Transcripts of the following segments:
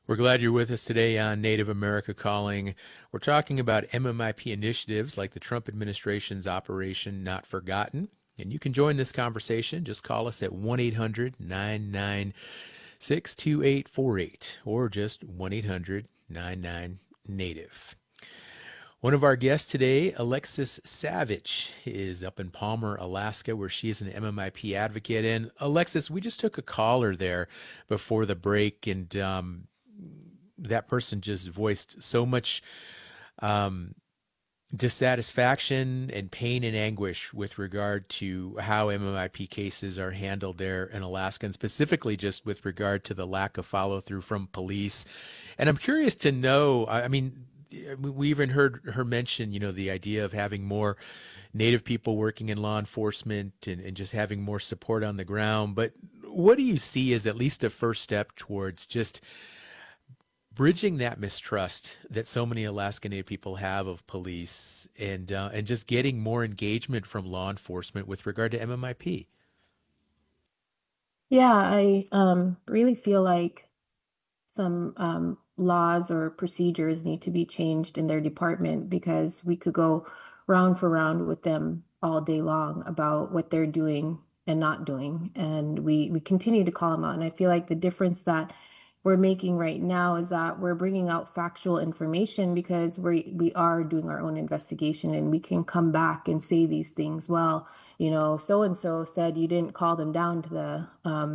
We're glad you're with us today on Native America Calling. We're talking about MMIP initiatives like the Trump administration's Operation Not Forgotten. And you can join this conversation. Just call us at 1 800 996 2848 or just 1 800 99 Native. One of our guests today, Alexis Savage, is up in Palmer, Alaska, where she is an MMIP advocate. And Alexis, we just took a caller there before the break, and that person just voiced so much um, dissatisfaction and pain and anguish with regard to how MMIP cases are handled there in Alaska, and specifically just with regard to the lack of follow through from police. And I'm curious to know, I mean, we even heard her mention, the idea of having more Native people working in law enforcement and just having more support on the ground. But what do you see as at least a first step towards just bridging that mistrust that so many Alaska Native people have of police and just getting more engagement from law enforcement with regard to MMIP? Yeah, I really feel like some laws or procedures need to be changed in their department because we could go round for round with them all day long about what they're doing and not doing. And we continue to call them out. And I feel like the difference that we're making right now is that we're bringing out factual information because we are doing our own investigation and we can come back and say these things. Well, so and so said you didn't call them down to the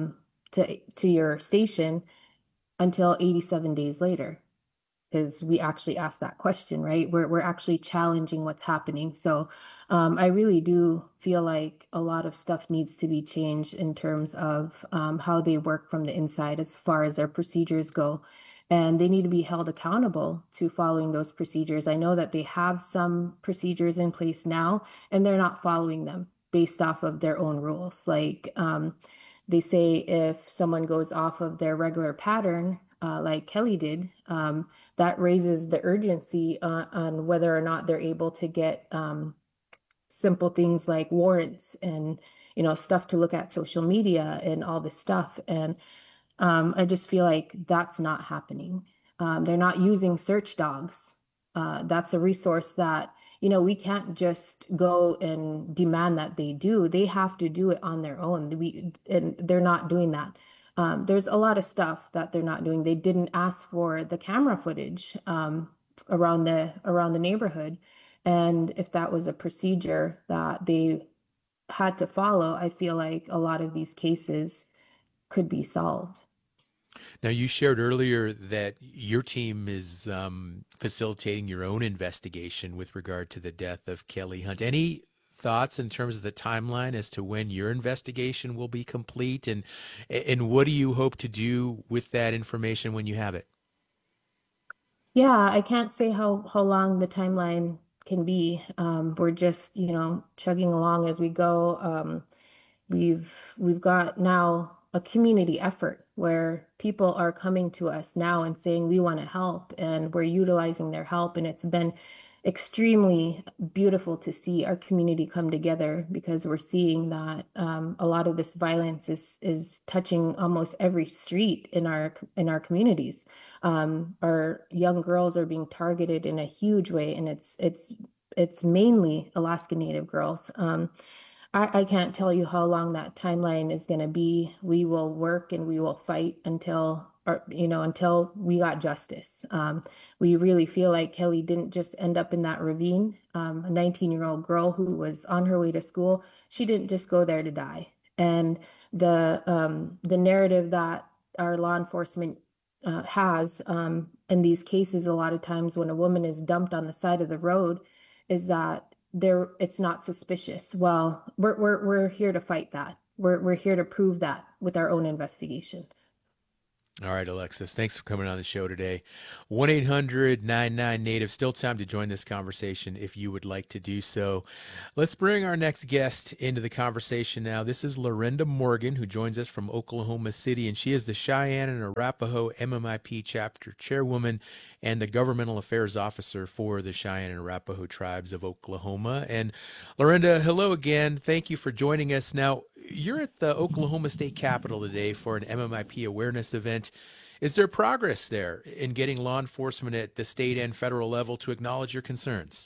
to your station until 87 days later, because we actually asked that question, right? We're actually challenging what's happening. So I really do feel like a lot of stuff needs to be changed in terms of how they work from the inside as far as their procedures go. And they need to be held accountable to following those procedures. I know that they have some procedures in place now, and they're not following them based off of their own rules. Like they say if someone goes off of their regular pattern, like Kelly did, that raises the urgency on whether or not they're able to get simple things like warrants and stuff to look at social media and all this stuff. And I just feel like that's not happening. They're not using search dogs. That's a resource that, we can't just go and demand that they do. They have to do it on their own. And they're not doing that. There's a lot of stuff that they're not doing. They didn't ask for the camera footage around the neighborhood. And if that was a procedure that they had to follow, I feel like a lot of these cases could be solved. Now, you shared earlier that your team is facilitating your own investigation with regard to the death of Kelly Hunt. Any thoughts in terms of the timeline as to when your investigation will be complete, and what do you hope to do with that information when you have it? Yeah, I can't say how long the timeline can be. We're just, chugging along as we go. We've got now a community effort where people are coming to us now and saying we want to help, and we're utilizing their help. And it's been extremely beautiful to see our community come together because we're seeing that a lot of this violence is touching almost every street in our communities. Our young girls are being targeted in a huge way, and it's mainly Alaska Native girls. I can't tell you how long that timeline is going to be. We will work and we will fight until we got justice. We really feel like Kelly didn't just end up in that ravine. A 19-year-old girl who was on her way to school, she didn't just go there to die. And the narrative that our law enforcement has in these cases, a lot of times when a woman is dumped on the side of the road, is that it's not suspicious. Well, we're here to fight that. We're here to prove that with our own investigation. All right, Alexis, thanks for coming on the show today. 1 800 99 Native. Still time to join this conversation if you would like to do so. Let's bring our next guest into the conversation now. This is Lorinda Morgan, who joins us from Oklahoma City, and she is the Cheyenne and Arapaho MMIP chapter chairwoman and the governmental affairs officer for the Cheyenne and Arapaho tribes of Oklahoma. And Lorinda, hello again. Thank you for joining us. Now, you're at the Oklahoma State Capitol today for an MMIP awareness event. Is there progress there in getting law enforcement at the state and federal level to acknowledge your concerns?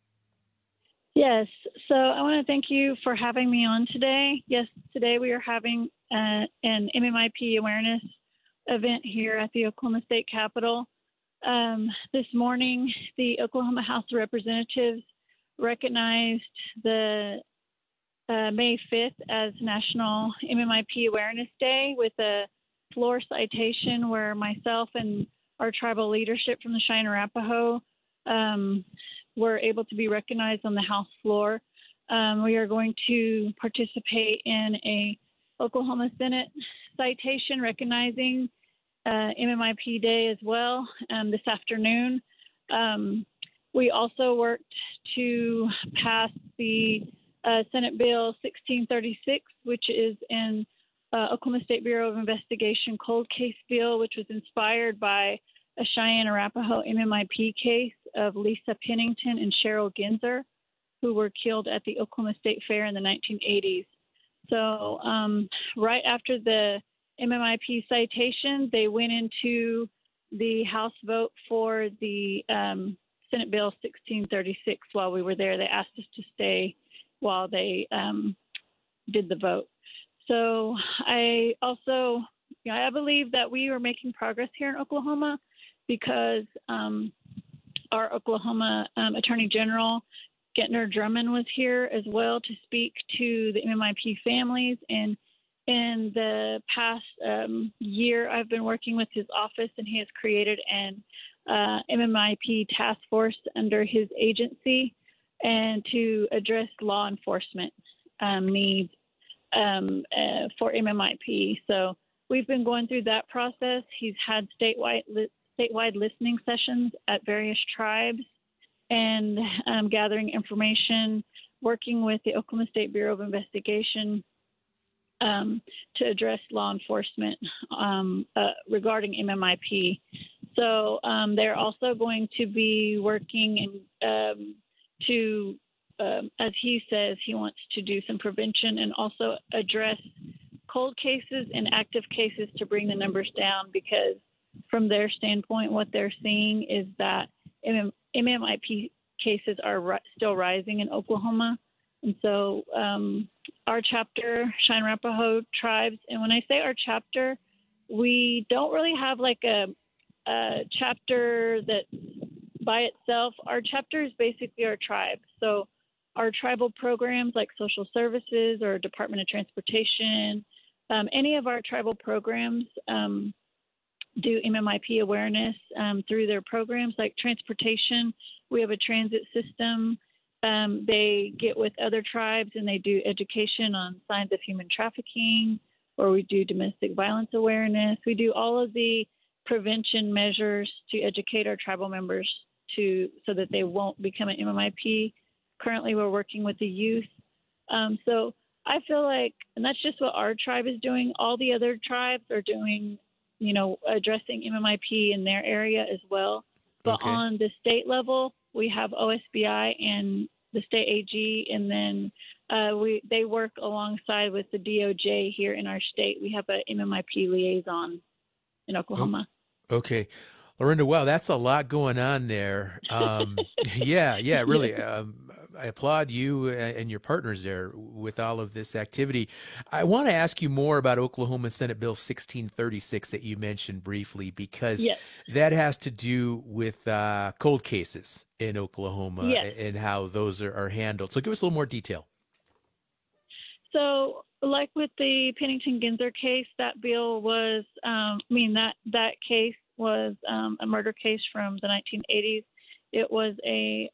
Yes. So I want to thank you for having me on today. Yes, today we are having an MMIP awareness event here at the Oklahoma State Capitol. This morning, the Oklahoma House of Representatives recognized the May 5th as National MMIP Awareness Day with a floor citation where myself and our tribal leadership from the Cheyenne Arapaho were able to be recognized on the House floor. We are going to participate in a Oklahoma Senate citation recognizing MMIP Day as well this afternoon. We also worked to pass the Senate Bill 1636, which is in Oklahoma State Bureau of Investigation cold case bill, which was inspired by a Cheyenne Arapaho MMIP case of Lisa Pennington and Cheryl Ginzer, who were killed at the Oklahoma State Fair in the 1980s. So right after the MMIP citation, they went into the House vote for the Senate Bill 1636 while we were there. They asked us to stay while they did the vote. So I also, I believe that we are making progress here in Oklahoma because our Oklahoma Attorney General, Gentner Drummond, was here as well to speak to the MMIP families. And in the past year, I've been working with his office, and he has created an MMIP task force under his agency and to address law enforcement needs for MMIP. So we've been going through that process. He's had statewide listening sessions at various tribes and gathering information, working with the Oklahoma State Bureau of Investigation to address law enforcement regarding MMIP. So they're also going to be working to, as he says, he wants to do some prevention and also address cold cases and active cases to bring the numbers down, because from their standpoint, what they're seeing is that MMIP cases are still rising in Oklahoma. And so our chapter, Cheyenne Arapaho Tribes, and when I say our chapter, we don't really have like a chapter that by itself. Our chapter is basically our tribe. So our tribal programs like social services or Department of Transportation, any of our tribal programs do MMIP awareness through their programs. Like transportation, we have a transit system. They get with other tribes and they do education on signs of human trafficking, or we do domestic violence awareness. We do all of the prevention measures to educate our tribal members so that they won't become an MMIP. Currently, we're working with the youth. So I feel like, and that's just what our tribe is doing. All the other tribes are doing, addressing MMIP in their area as well. But Okay. on the state level, we have OSBI and the state AG, and then they work alongside with the DOJ here in our state. We have a MMIP liaison in Oklahoma. Okay. Lorinda, wow, that's a lot going on there. Yeah, really. I applaud you and your partners there with all of this activity. I want to ask you more about Oklahoma Senate Bill 1636 that you mentioned briefly, because Yes. that has to do with cold cases in Oklahoma Yes. and how those are handled. So give us a little more detail. So, like with the Pennington Ginzer case, that bill was, that case was a murder case from the 1980s. It was a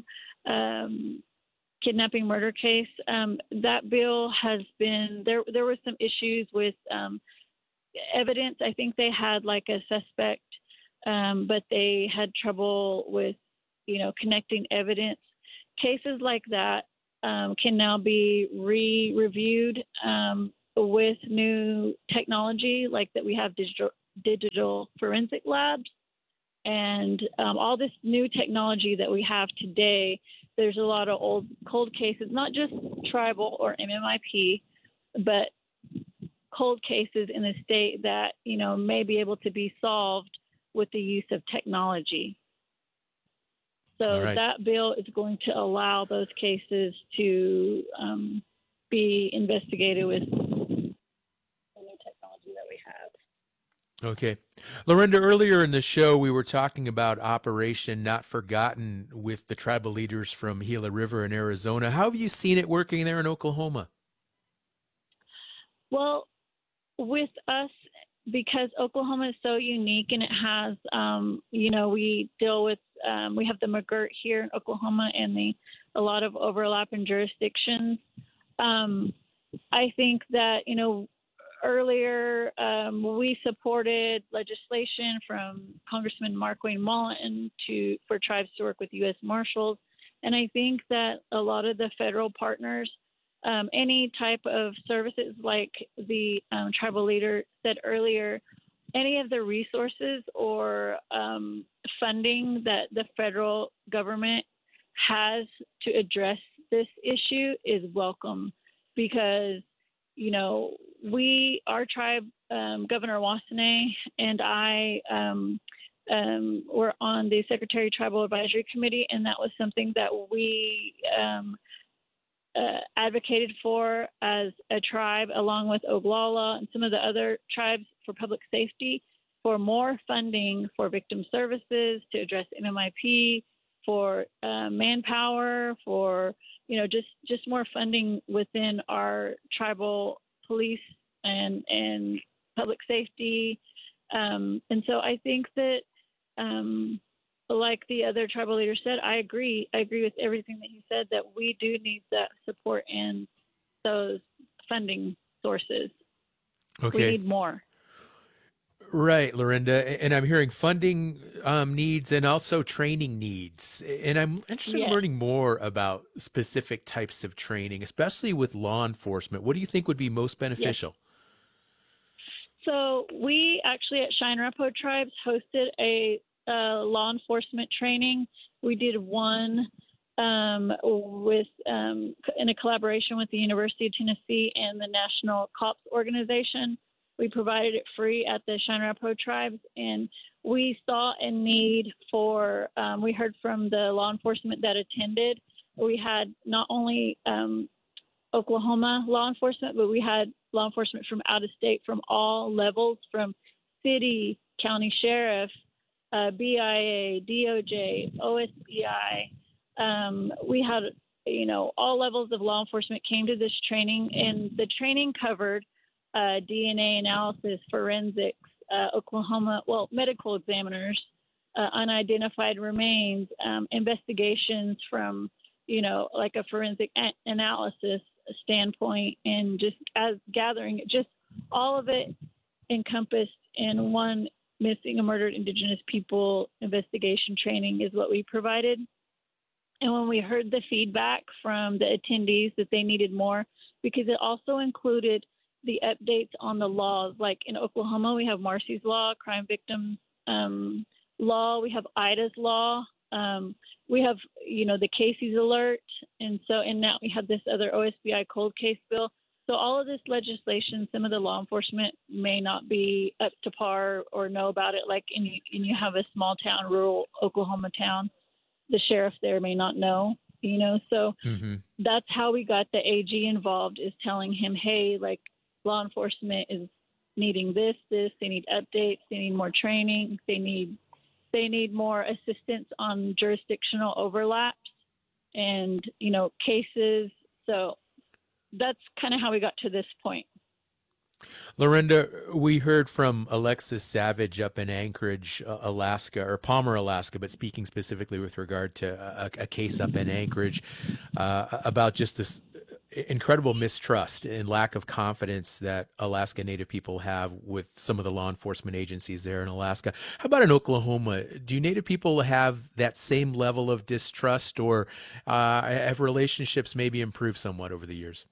kidnapping murder case. That bill has been, there were some issues with evidence. I think they had like a suspect, but they had trouble with, connecting evidence. Cases like that can now be re-reviewed with new technology, like that we have digital forensic labs, and all this new technology that we have today. There's a lot of old cold cases, not just tribal or MMIP, but cold cases in the state that, may be able to be solved with the use of technology. So All right. that bill is going to allow those cases to be investigated with the new technology that we have. Okay. Lorinda, earlier in the show, we were talking about Operation Not Forgotten with the tribal leaders from Gila River in Arizona. How have you seen it working there in Oklahoma? Well, with us, because Oklahoma is so unique and it has, we deal with, we have the McGirt here in Oklahoma and a lot of overlap in jurisdictions. I think that, earlier we supported legislation from Congressman Markwayne Mullin for tribes to work with U.S. Marshals. And I think that a lot of the federal partners, any type of services, like the tribal leader said earlier, any of the resources or funding that the federal government has to address this issue is welcome, because, our tribe, Governor Wassenae and I were on the Secretary Tribal Advisory Committee, and that was something that we advocated for as a tribe, along with Oglala and some of the other tribes, for public safety, for more funding for victim services, to address MMIP, for manpower, for just more funding within our tribal police and public safety. And so I think that, like the other tribal leader said, I agree with everything that he said, that we do need that support and those funding sources. Okay. We need more. Right, Lorinda. And I'm hearing funding needs and also training needs. And I'm interested in learning more about specific types of training, especially with law enforcement. What do you think would be most beneficial? Yes. So we actually at Cheyenne Arapaho Tribes hosted a law enforcement training. We did one with in a collaboration with the University of Tennessee and the National COPS organization. We provided it free at the Cheyenne Arapaho Tribes, and we saw a need for, we heard from the law enforcement that attended. We had not only Oklahoma law enforcement, but we had law enforcement from out of state, from all levels, from city, county sheriff, BIA, DOJ, OSBI. We had, all levels of law enforcement came to this training, and the training covered DNA analysis, forensics, medical examiners, unidentified remains, investigations from, like a forensic analysis standpoint, and just as gathering, just all of it encompassed in one missing and murdered Indigenous people investigation training is what we provided. And when we heard the feedback from the attendees that they needed more, because it also included the updates on the laws. Like in Oklahoma, we have Marcy's Law, crime victims law. We have IDA's law. We have, the Casey's Alert. And now we have this other OSBI cold case bill. So all of this legislation, some of the law enforcement may not be up to par or know about it. Like you have a small town, rural Oklahoma town, the sheriff there may not know, so that's how we got the AG involved, is telling him, hey, like, law enforcement is needing this, they need updates, they need more training, they need more assistance on jurisdictional overlaps and, cases. So that's kind of how we got to this point. Lorinda, we heard from Alexis Savage up in Anchorage, Alaska, or Palmer, Alaska, but speaking specifically with regard to a case up in Anchorage about just this incredible mistrust and lack of confidence that Alaska Native people have with some of the law enforcement agencies there in Alaska. How about in Oklahoma? Do Native people have that same level of distrust, or have relationships maybe improved somewhat over the years?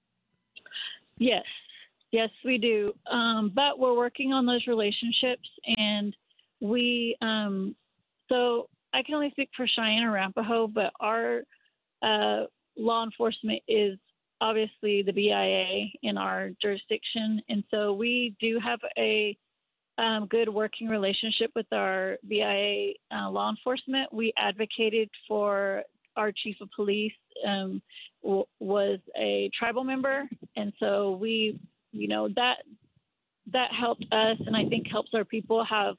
Yes, we do. But we're working on those relationships, and we, so I can only speak for Cheyenne Arapaho, but our law enforcement is obviously the BIA in our jurisdiction. And so we do have a good working relationship with our BIA law enforcement. We advocated for our chief of police was a tribal member. And so we, that helped us, and I think helps our people have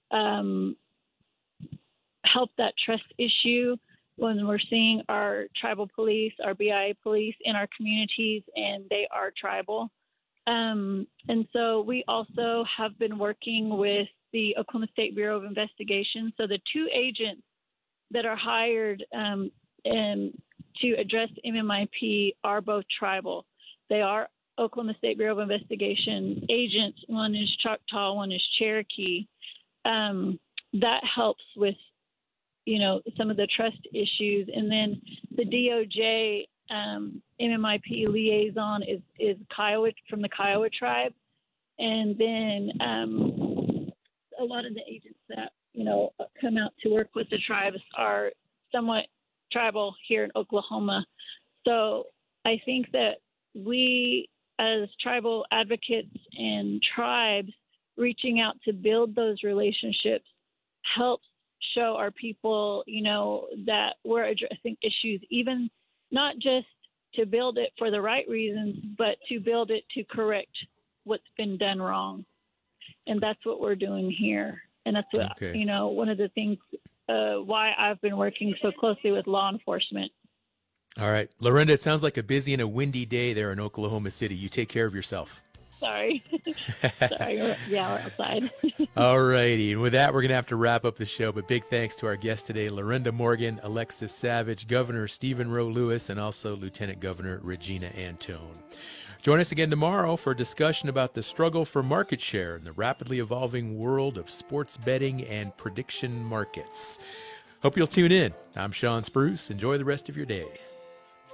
helped that trust issue when we're seeing our tribal police, our BIA police in our communities, and they are tribal. And so we also have been working with the Oklahoma State Bureau of Investigation. So the 2 agents that are hired to address MMIP are both tribal. They are Oklahoma State Bureau of Investigation agents. One is Choctaw, one is Cherokee. That helps with, some of the trust issues. And then the DOJ MMIP liaison is Kiowa, from the Kiowa tribe. And then a lot of the agents that, come out to work with the tribes are somewhat tribal here in Oklahoma. So I think that we, as tribal advocates and tribes, reaching out to build those relationships helps show our people, that we're addressing issues, even not just to build it for the right reasons, but to build it to correct what's been done wrong. And that's what we're doing here. And that's what, one of the things why I've been working so closely with law enforcement. All right. Lorinda, it sounds like a busy and a windy day there in Oklahoma City. You take care of yourself. Sorry. Sorry. Yeah, we're outside. All righty. And with that, we're going to have to wrap up the show. But big thanks to our guests today, Lorinda Morgan, Alexis Savage, Governor Stephen Rowe Lewis, and also Lieutenant Governor Regina Antone. Join us again tomorrow for a discussion about the struggle for market share in the rapidly evolving world of sports betting and prediction markets. Hope you'll tune in. I'm Sean Spruce. Enjoy the rest of your day.